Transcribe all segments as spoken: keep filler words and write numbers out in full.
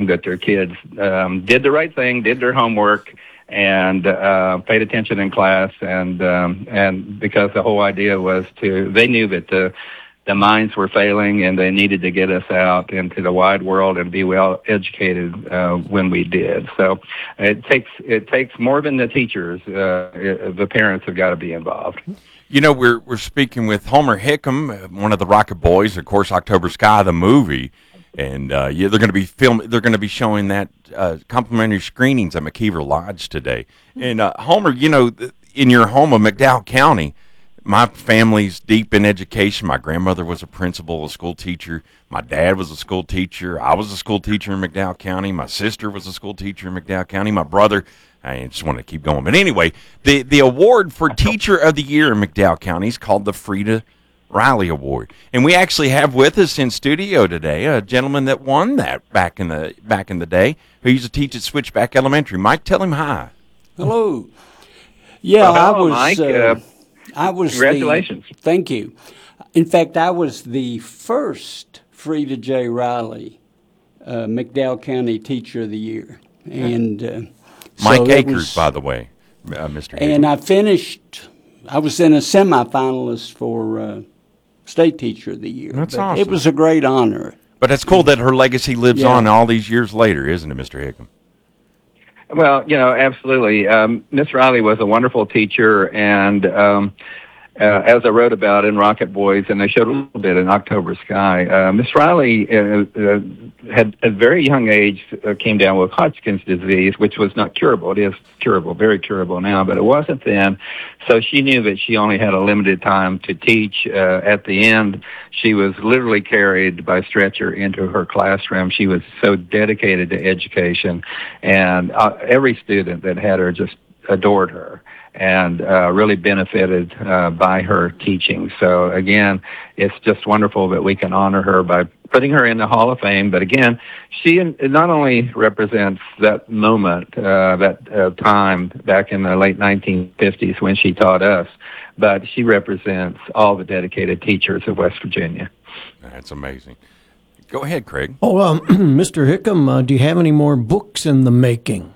knowing that their kids um, did the right thing, did their homework, and uh, paid attention in class, and um, and because the whole idea was to, they knew that the the mines were failing, and they needed to get us out into the wide world and be well educated uh, when we did. So it takes it takes more than the teachers. Uh, it, the parents have got to be involved. You know, we're we're speaking with Homer Hickam, one of the Rocket Boys, of course, October Sky, the movie. And uh, yeah, they're going to be film. They're going to be showing that uh, complimentary screenings at McKeever Lodge today. And uh, Homer, you know, in your home of McDowell County, my family's deep in education. My grandmother was a principal, a school teacher. My dad was a school teacher. I was a school teacher in McDowell County. My sister was a school teacher in McDowell County. My brother. I just want to keep going, but anyway, the the award for Teacher of the Year in McDowell County is called the Frida Riley Award, and we actually have with us in studio today a gentleman that won that back in the back in the day, who used to teach at Switchback Elementary. Mike, tell him hi. Hello. Yeah, well, hello, I was. Mike. Uh, uh, I was. Congratulations. The, thank you. In fact, I was the first Frida J. Riley uh, McDowell County Teacher of the Year, and uh, Mike so Akers, was, by the way, uh, Mister And Hickam. I finished. I was in a semifinalist for uh, State Teacher of the Year. That's but awesome. It was a great honor. But it's cool that her legacy lives Yeah. on all these years later, isn't it, Mister Hickam? Well, you know, absolutely. Um, Miss Riley was a wonderful teacher, and um, uh, as I wrote about in Rocket Boys, and they showed a little bit in October Sky, uh, Miss Riley uh, uh, had, at a very young age, uh, came down with Hodgkin's disease, which was not curable. It is curable, very curable now, but it wasn't then. So she knew that she only had a limited time to teach. Uh, at the end, she was literally carried by stretcher into her classroom. She was so dedicated to education, and uh, every student that had her just adored her and uh, really benefited uh, by her teaching. So again, it's just wonderful that we can honor her by putting her in the Hall of Fame. But again, she not only represents that moment, uh, that uh, time back in the late nineteen fifties when she taught us, but she represents all the dedicated teachers of West Virginia. That's amazing. Go ahead, Craig. Oh, um, Mister Hickam, uh, do you have any more books in the making?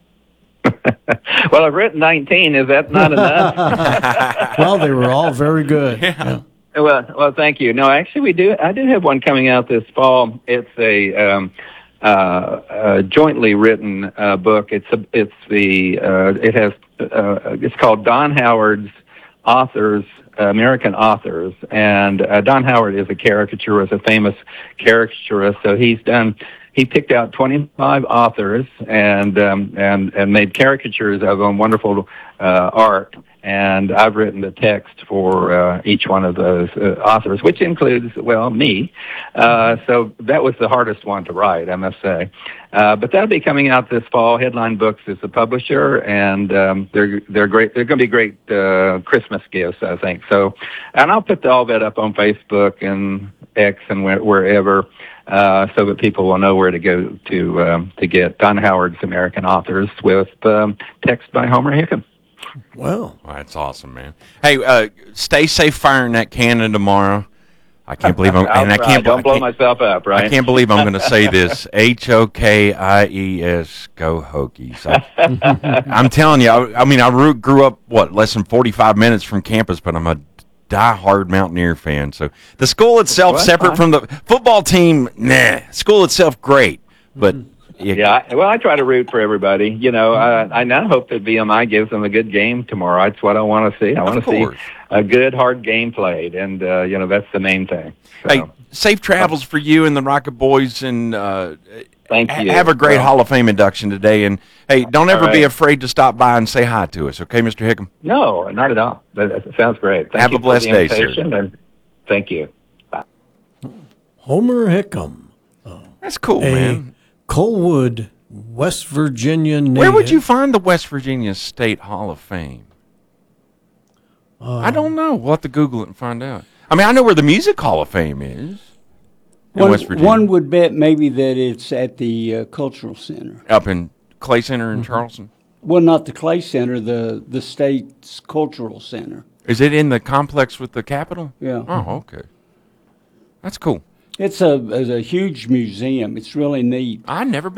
Well, I've written nineteen. Is that not enough? Well, they were all very good. Yeah. Yeah. Well, well, thank you. No, actually, we do. I do have one coming out this fall. It's a um, uh, a jointly written uh, book. It's a, it's the uh, it has uh, it's called Don Howard's Authors, American Authors, and uh, Don Howard is a caricaturist, a famous caricaturist. So he's done. He picked out twenty-five authors and um, and and made caricatures of them, wonderful uh, art. And I've written the text for uh, each one of those uh, authors, which includes, well, me. Uh, so that was the hardest one to write, I must say. Uh, but that'll be coming out this fall. Headline Books is the publisher, and um, they're they're great. They're going to be great uh, Christmas gifts, I think. So, and I'll put all that up on Facebook and X and where, wherever. Uh, so that people will know where to go to um, to get Don Howard's American Authors with um, text by Homer Hickam. Well, Well, that's awesome, man. Hey, uh, stay safe firing that cannon tomorrow. I can't believe I'm, I'll and I try. can't, Don't I blow can't, myself up, right? I can't believe I'm going to say this. H O K I E S, go Hokies. I, I'm telling you, I, I mean, I grew grew up, what, less than forty-five minutes from campus, but I'm a die-hard Mountaineer fan. So the school itself, Well, separate fine. from the football team, nah. School itself, great. But you, Yeah, I- well, I try to root for everybody. You know, I, I now hope that B M I gives them a good game tomorrow. That's what I want to see. I Of want to see course. a good, hard game played, and uh, you know, that's the main thing. So, hey, safe travels for you and the Rocket Boys, and uh, thank ha- you. have a great Well, Hall of Fame induction today. And hey, don't ever All be right. afraid to stop by and say hi to us, okay, Mister Hickam? No, not at all. That, that sounds great. Thank Have you a blessed for the day, sir. invitation, and thank you. Homer Hickam, That's cool, a man. Colwood, West Virginia native. Where would you find the West Virginia State Hall of Fame? I don't know. We'll have to Google it and find out. I mean, I know where the Music Hall of Fame is in One, West Virginia. one would bet maybe that it's at the uh, Cultural Center. Up in Clay Center in Charleston. Well, not the Clay Center, the the state's Cultural Center. Is it in the complex with the Capitol? Yeah. Oh, okay. That's cool. It's a, it's a huge museum. It's really neat. I've never been.